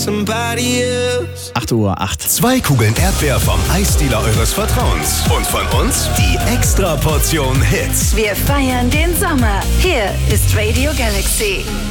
somebody else. 8:08 Uhr. 2 Kugeln Erdbeer vom Eisdealer eures Vertrauens. Und von uns die Extra-Portion Hits. Wir feiern den Sommer. Hier ist Radio Galaxy.